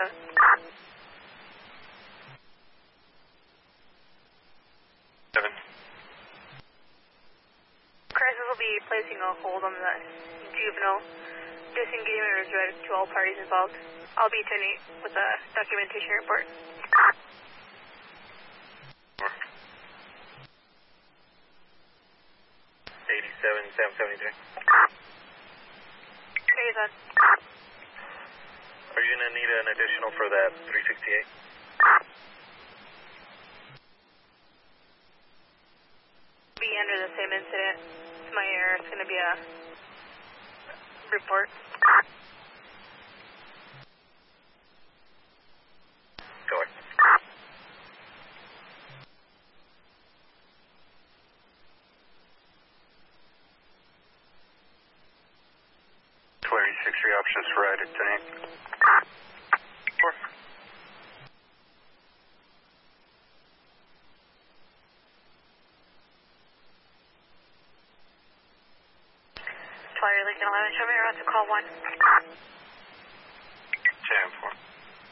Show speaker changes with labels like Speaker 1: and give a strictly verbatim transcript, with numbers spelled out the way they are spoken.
Speaker 1: seven.
Speaker 2: Seven.
Speaker 1: Crisis will be placing a hold on the juvenile. Disengagement is read to all parties involved. I'll be attending with a documentation report.
Speaker 2: eighty-seven, seven seventy-three.
Speaker 1: Liaison.
Speaker 2: Are you going to need an additional for that three sixty-eight?
Speaker 1: Be under the same incident. It's my error. It's going to be a report.
Speaker 2: Go ahead. twenty-six three options for right at ten eight. Four.
Speaker 1: Flyer Lincoln eleven, show me around to call one.
Speaker 2: ten four.